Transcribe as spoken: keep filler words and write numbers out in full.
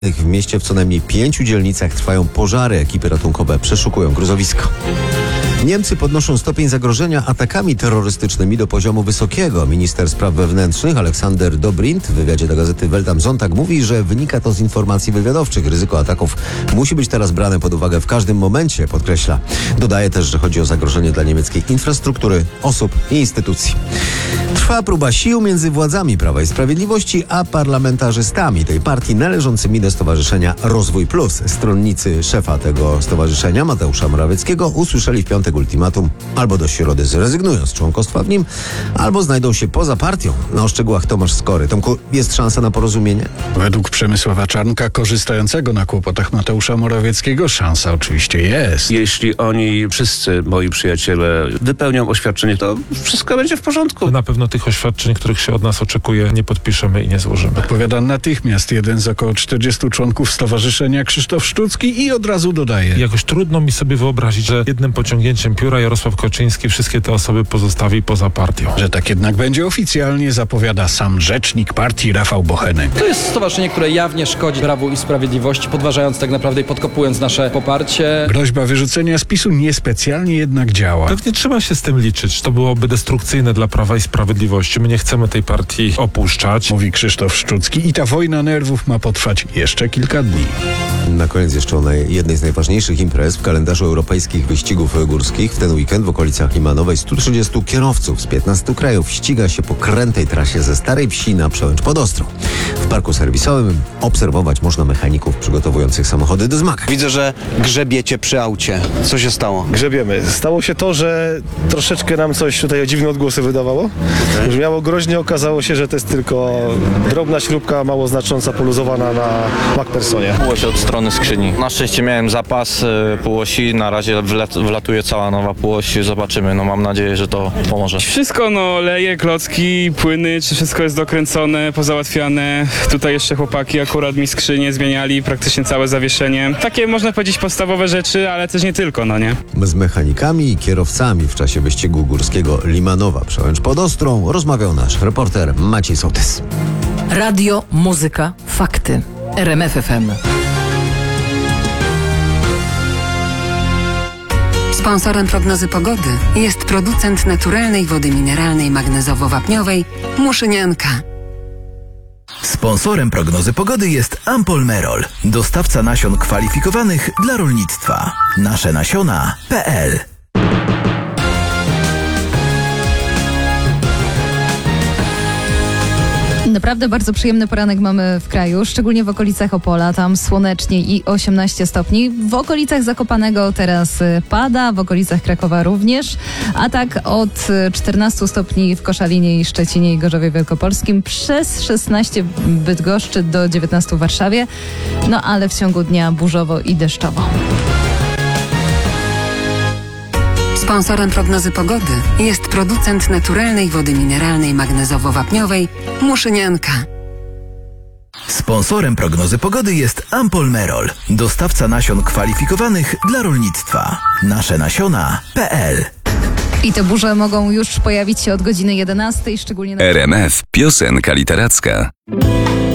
W mieście w co najmniej pięciu dzielnicach trwają pożary. Ekipy ratunkowe przeszukują gruzowisko. Niemcy podnoszą stopień zagrożenia atakami terrorystycznymi do poziomu wysokiego. Minister spraw wewnętrznych Aleksander Dobrindt w wywiadzie dla gazety Welt am Sonntag mówi, że wynika to z informacji wywiadowczych. Ryzyko ataków musi być teraz brane pod uwagę w każdym momencie, podkreśla. Dodaje też, że chodzi o zagrożenie dla niemieckiej infrastruktury, osób i instytucji. Trwa próba sił między władzami Prawa i Sprawiedliwości a parlamentarzystami tej partii należącymi do Stowarzyszenia Rozwój Plus. Stronnicy szefa tego stowarzyszenia, Mateusza Morawieckiego, usłyszeli w piątek ultimatum: albo do środy zrezygnują z członkostwa w nim, albo znajdą się poza partią. Na szczegółach Tomasz Skory. Tomku, jest szansa na porozumienie? Według Przemysława Czarnka, korzystającego na kłopotach Mateusza Morawieckiego, szansa oczywiście jest. Jeśli oni, wszyscy moi przyjaciele, wypełnią oświadczenie, to wszystko będzie w porządku. Na pewno tych oświadczeń, których się od nas oczekuje, nie podpiszemy i nie złożymy. Odpowiada natychmiast jeden z około czterdziestu członków stowarzyszenia, Krzysztof Szczucki, i od razu dodaje: Jakoś trudno mi sobie wyobrazić, że jednym pociągnięciem pióra Jarosław Kaczyński wszystkie te osoby pozostawi poza partią. Że tak jednak będzie oficjalnie, zapowiada sam rzecznik partii Rafał Bochenek. To jest stowarzyszenie, które jawnie szkodzi Prawu i Sprawiedliwości, podważając tak naprawdę i podkopując nasze poparcie. Groźba wyrzucenia z PiSu niespecjalnie jednak działa. Pewnie trzeba się z tym liczyć. To byłoby destrukcyjne dla Prawa i Sprawiedliwości. My nie chcemy tej partii opuszczać. Mówi Krzysztof Szczucki, i ta wojna nerwów ma potrwać jeszcze kilka dni. Na koniec jeszcze o naj, jednej z najważniejszych imprez w kalendarzu europejskich wyścigów górskich. W ten weekend w okolicach Limanowej stu trzydziestu kierowców z piętnastu krajów ściga się po krętej trasie ze Starej Wsi na Przełęcz pod Ostrą. W parku serwisowym obserwować można mechaników przygotowujących samochody do zmagań. Widzę, że grzebiecie przy aucie. Co się stało? Grzebiemy. Stało się to, że troszeczkę nam coś tutaj dziwne odgłosy wydawało. Brzmiało groźnie, okazało się, że to jest tylko drobna śrubka mało znacząca, poluzowana na MacPhersonie. Półoś od strony skrzyni. Na szczęście miałem zapas y, półosi, na razie wlet, wlatuje cała nowa półoś, zobaczymy, no mam nadzieję, że to pomoże. Wszystko no leje, klocki, płyny, czy wszystko jest dokręcone, pozałatwiane. Tutaj jeszcze chłopaki akurat mi skrzynię zmieniali, praktycznie całe zawieszenie. Takie można powiedzieć podstawowe rzeczy, ale też nie tylko, no nie? Z mechanikami i kierowcami w czasie wyścigu górskiego Limanowa Przełęcz pod Ostrą rozmawiał nasz reporter Maciej Sołtys. Radio, muzyka, fakty. R M F F M. Sponsorem prognozy pogody jest producent naturalnej wody mineralnej magnezowo-wapniowej Muszynianka. Sponsorem prognozy pogody jest Ampol Merol, dostawca nasion kwalifikowanych dla rolnictwa. Nasze nasiona kropka p l. Naprawdę bardzo przyjemny poranek mamy w kraju, szczególnie w okolicach Opola, tam słonecznie i osiemnaście stopni. W okolicach Zakopanego teraz pada, w okolicach Krakowa również, a tak od czternastu stopni w Koszalinie i Szczecinie i Gorzowie Wielkopolskim, przez szesnaście w Bydgoszczy do dziewiętnastu w Warszawie, no ale w ciągu dnia burzowo i deszczowo. Sponsorem prognozy pogody jest producent naturalnej wody mineralnej magnezowo-wapniowej Muszynianka. Sponsorem prognozy pogody jest Ampol Merol, dostawca nasion kwalifikowanych dla rolnictwa. Nasze nasiona kropka p l. I te burze mogą już pojawić się od godziny jedenastej, szczególnie na... R M F. Piosenka literacka.